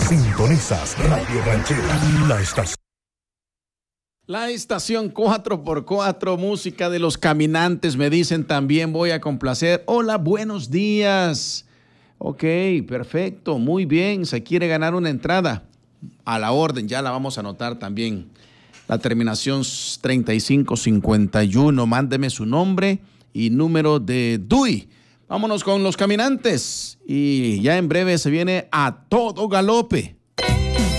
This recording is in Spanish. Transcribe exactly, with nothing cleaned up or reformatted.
Sintonizas Radio Ranchera, la estación. La estación cuatro por cuatro, música de Los Caminantes, me dicen también, voy a complacer. Hola, buenos días. Ok, perfecto, muy bien, se quiere ganar una entrada. A la orden, ya la vamos a anotar también. La terminación treinta y cinco cincuenta y uno, mándeme su nombre y número de D U I. Vámonos con Los Caminantes y ya en breve se viene A Todo Galope.